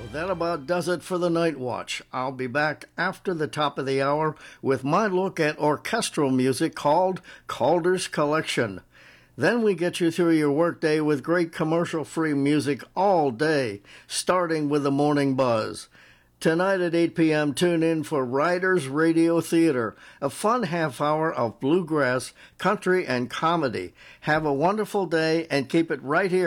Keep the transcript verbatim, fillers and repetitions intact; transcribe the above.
That about does it for the Night Watch. I'll be back after the top of the hour with my look at orchestral music called Calder's Collection. Then we get you through your workday with great commercial-free music all day, starting with the morning buzz. Tonight at eight p.m., tune in for Riders Radio Theater, a fun half hour of bluegrass, country, and comedy. Have a wonderful day and keep it right here